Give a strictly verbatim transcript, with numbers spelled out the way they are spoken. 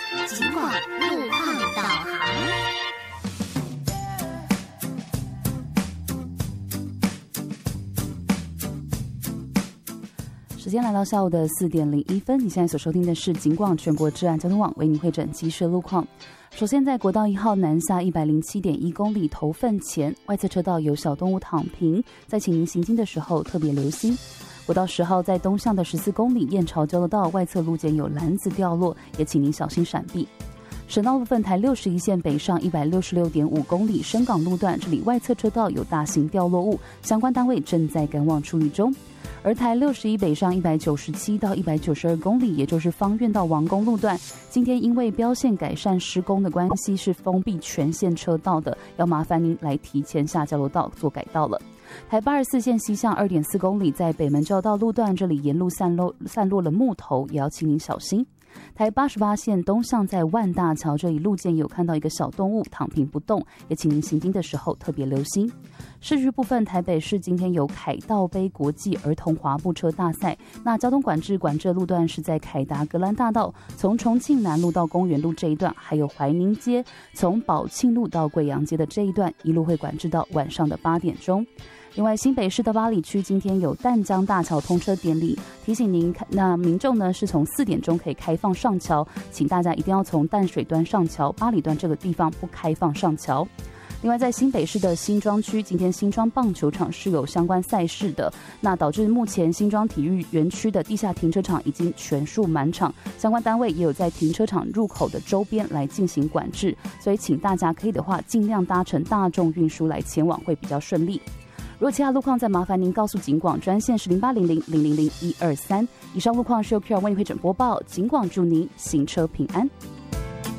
警广路况导航。 时间来到下午的四点零一分，你现在所收听的是警广全国治安交通网为您汇整即时路况。首先，在国道一号南下一百零七点一公里头份前，外侧车道有小动物躺平，在请您行经的时候特别留心。国道十号在东向的十四公里燕巢交流道外侧路肩有篮子掉落，也请您小心闪避。省道部分，台六十一线北上一百六十六点五公里深港路段，这里外侧车道有大型掉落物，相关单位正在赶往处理中。而台六十一北上一百九十七到一百九十二公里，也就是芳苑到王宫路段，今天因为标线改善施工的关系是封闭全线车道的，要麻烦您来提前下交流道做改道了。台八十四线西向二点四公里，在北门交道路段，这里沿路散落散落了木头，也要请您小心。台八十八线东向在万大桥这里路肩有看到一个小动物躺平不动，也请您行经的时候特别留心。市区部分，台北市今天有凯道杯国际儿童滑步车大赛，那交通管制管制的路段是在凯达格兰大道从重庆南路到公园路这一段，还有怀宁街从宝庆路到贵阳街的这一段，一路会管制到晚上的八点钟。另外，新北市的八里区今天有淡江大桥通车典礼，提醒您，那民众呢是从四点钟可以开放上桥，请大家一定要从淡水端上桥，八里端这个地方不开放上桥。另外，在新北市的新庄区，今天新庄棒球场是有相关赛事的，那导致目前新庄体育园区的地下停车场已经全数满场，相关单位也有在停车场入口的周边来进行管制，所以请大家可以的话，尽量搭乘大众运输来前往会比较顺利。如果其他路况，再麻烦您告诉警广专线是零八零零零零零一二三。以上路况是由 Q R 为您会诊播报，警广祝您行车平安。